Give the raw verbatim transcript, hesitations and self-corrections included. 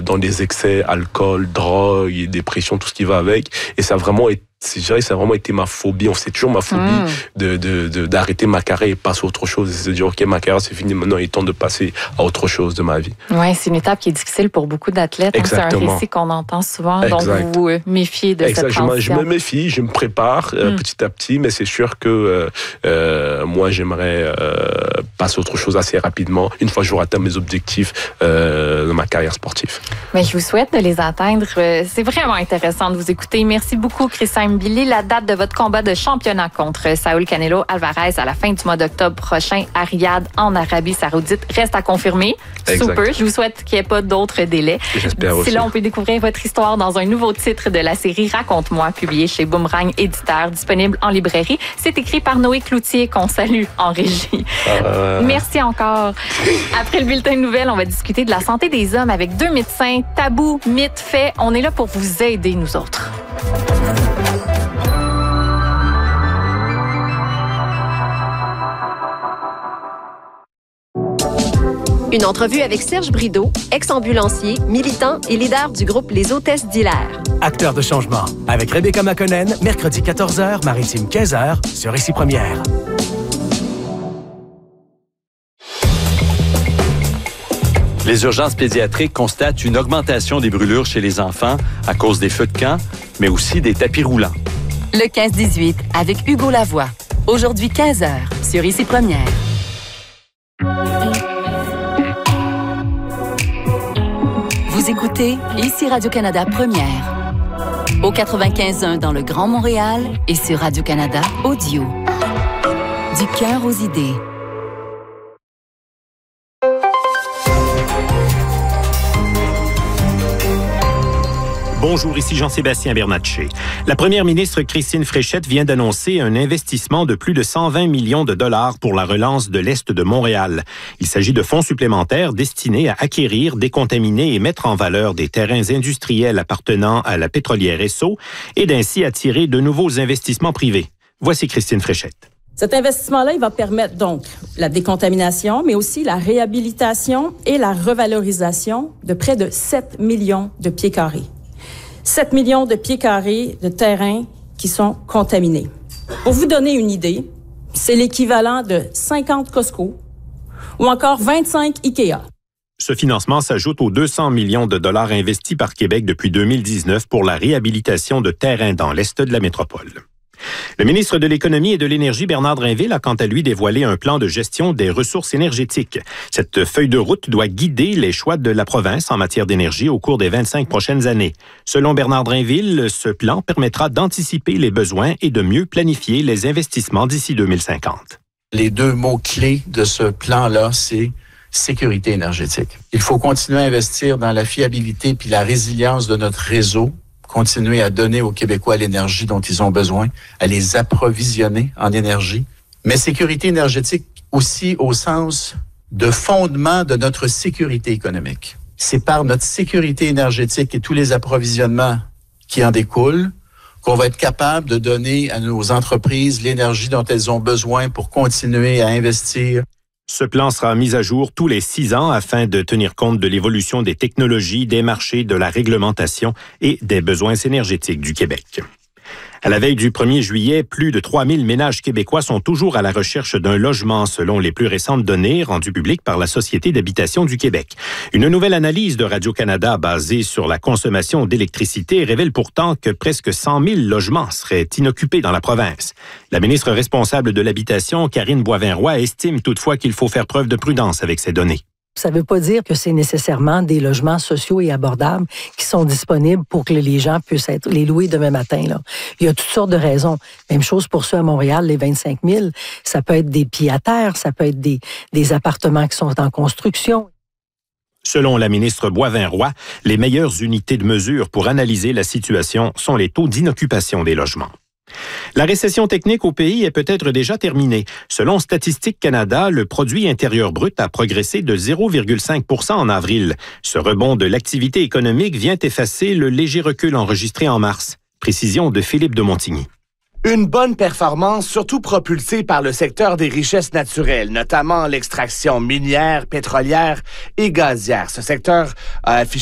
dans des excès, alcool, drogue, dépression, tout ce qui va avec. Et ça a vraiment été je dirais que ça a vraiment été ma phobie. C'est toujours ma phobie mmh. de, de, de, d'arrêter ma carrière et passer à autre chose. Et se dire, OK, ma carrière, c'est fini. Maintenant, il est temps de passer à autre chose de ma vie. Oui, c'est une étape qui est difficile pour beaucoup d'athlètes. Exactement. C'est un récit qu'on entend souvent. Exact. Donc, vous vous méfiez de exact. cette transition. Je me méfie, je me prépare euh, mmh. petit à petit, mais c'est sûr que euh, euh, moi, j'aimerais euh, passer à autre chose assez rapidement, une fois que j'aurai atteint mes objectifs euh, de ma carrière sportive. Mais je vous souhaite de les atteindre. C'est vraiment intéressant de vous écouter. Merci beaucoup, Christian Mbili. La date de votre combat de championnat contre Saúl Canelo Alvarez à la fin du mois d'octobre prochain à Riyad, en Arabie Saoudite, reste à confirmer. Exact. Super. Je vous souhaite qu'il n'y ait pas d'autres délais. J'espère aussi. D'ici là, on peut découvrir votre histoire dans un nouveau titre de la série Raconte-moi, publié chez Boomerang Éditeur, disponible en librairie. C'est écrit par Noé Cloutier, qu'on salue en régie. Euh... Merci encore. Après le bulletin de nouvelles, on va discuter de la santé des hommes avec deux médecins. Tabou, mythe, fait. On est là pour vous aider, nous autres. Une entrevue avec Serge Brideau, ex-ambulancier, militant et leader du groupe Les Hôtesses d'Hilaire. Acteur de changement, avec Rebecca McConnell, mercredi quatorze heures, Maritime quinze heures, sur Ici Première. Les urgences pédiatriques constatent une augmentation des brûlures chez les enfants à cause des feux de camp, mais aussi des tapis roulants. Le quinze dix-huit, avec Hugo Lavoie. Aujourd'hui, quinze heures, sur Ici Première. Vous écoutez Ici Radio-Canada Première. Au quatre-vingt-quinze un dans le Grand Montréal et sur Radio-Canada Audio. Du cœur aux idées. Bonjour, ici Jean-Sébastien Bernatchez. La première ministre Christine Fréchette vient d'annoncer un investissement de plus de cent vingt millions de dollars pour la relance de l'Est de Montréal. Il s'agit de fonds supplémentaires destinés à acquérir, décontaminer et mettre en valeur des terrains industriels appartenant à la pétrolière Esso et d'ainsi attirer de nouveaux investissements privés. Voici Christine Fréchette. Cet investissement-là, il va permettre donc la décontamination, mais aussi la réhabilitation et la revalorisation de près de sept millions de pieds carrés. sept millions de pieds carrés de terrain qui sont contaminés. Pour vous donner une idée, c'est l'équivalent de cinquante Costco ou encore vingt-cinq Ikea. Ce financement s'ajoute aux deux cents millions de dollars investis par Québec depuis deux mille dix-neuf pour la réhabilitation de terrains dans l'Est de la métropole. Le ministre de l'Économie et de l'Énergie, Bernard Drainville, a quant à lui dévoilé un plan de gestion des ressources énergétiques. Cette feuille de route doit guider les choix de la province en matière d'énergie au cours des vingt-cinq prochaines années. Selon Bernard Drainville, ce plan permettra d'anticiper les besoins et de mieux planifier les investissements d'ici deux mille cinquante. Les deux mots-clés de ce plan-là, c'est sécurité énergétique. Il faut continuer à investir dans la fiabilité puis la résilience de notre réseau, continuer à donner aux Québécois l'énergie dont ils ont besoin, à les approvisionner en énergie. Mais sécurité énergétique aussi au sens de fondement de notre sécurité économique. C'est par notre sécurité énergétique et tous les approvisionnements qui en découlent qu'on va être capable de donner à nos entreprises l'énergie dont elles ont besoin pour continuer à investir. Ce plan sera mis à jour tous les six ans afin de tenir compte de l'évolution des technologies, des marchés, de la réglementation et des besoins énergétiques du Québec. À la veille du premier juillet, plus de trois mille ménages québécois sont toujours à la recherche d'un logement selon les plus récentes données rendues publiques par la Société d'habitation du Québec. Une nouvelle analyse de Radio-Canada basée sur la consommation d'électricité révèle pourtant que presque cent mille logements seraient inoccupés dans la province. La ministre responsable de l'habitation, Karine Boivin-Roy, estime toutefois qu'il faut faire preuve de prudence avec ces données. Ça ne veut pas dire que c'est nécessairement des logements sociaux et abordables qui sont disponibles pour que les gens puissent être les louer demain matin. Là. Il y a toutes sortes de raisons. Même chose pour ceux à Montréal, les vingt-cinq mille. Ça peut être des pieds à terre, ça peut être des, des appartements qui sont en construction. Selon la ministre Boivin-Roy, les meilleures unités de mesure pour analyser la situation sont les taux d'inoccupation des logements. La récession technique au pays est peut-être déjà terminée. Selon Statistique Canada, le produit intérieur brut a progressé de zéro virgule cinq pour cent en avril. Ce rebond de l'activité économique vient effacer le léger recul enregistré en mars. Précision de Philippe de Montigny. Une bonne performance, surtout propulsée par le secteur des richesses naturelles, notamment l'extraction minière, pétrolière et gazière. Ce secteur a affiché